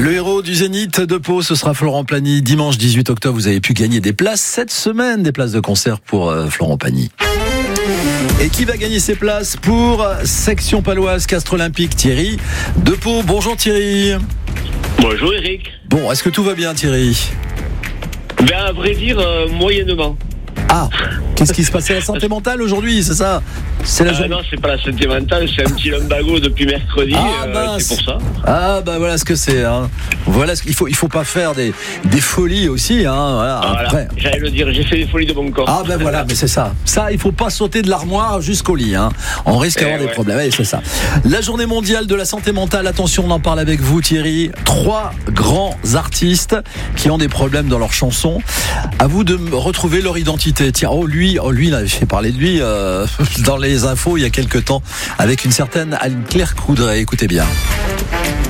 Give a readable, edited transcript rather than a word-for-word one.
Le héros du Zénith de Pau, ce sera Florent Pagny. Dimanche 18 octobre, vous avez pu gagner des places cette semaine, des places de concert pour Florent Pagny. Et qui va gagner ces places pour Section Paloise Castres Olympique? Thierry de Pau. Bonjour Thierry. Bonjour Eric. Bon, est-ce que tout va bien Thierry? Ben à vrai dire, moyennement. Ah, qu'est-ce qui se passe? C'est la santé mentale aujourd'hui, c'est ça? C'est la journée. Non, c'est pas la santé mentale, c'est un petit lumbago depuis mercredi, c'est pour ça. Ah bah voilà ce que c'est. Hein. Voilà ce qu'il faut pas faire des folies aussi. Hein. Voilà. Après. J'allais le dire, j'ai fait des folies de mon corps. Ah ben voilà, mais c'est ça. Ça, il faut pas sauter de l'armoire jusqu'au lit. Hein. On risque d'avoir des problèmes. Allez, c'est ça. La journée mondiale de la santé mentale. Attention, on en parle avec vous Thierry. 3 grands artistes qui ont des problèmes dans leurs chansons. À vous de retrouver leur identité. Tiens, lui, il avait fait parler de lui dans les infos il y a quelques temps avec une certaine Anne-Claire Coudray. Écoutez bien.